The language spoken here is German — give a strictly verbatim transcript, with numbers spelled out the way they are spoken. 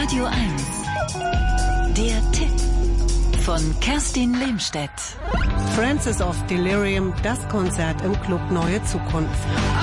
Radio eins. Der Tipp von Kerstin Lehmstedt. Francis of Delirium, das Konzert im Club Neue Zukunft.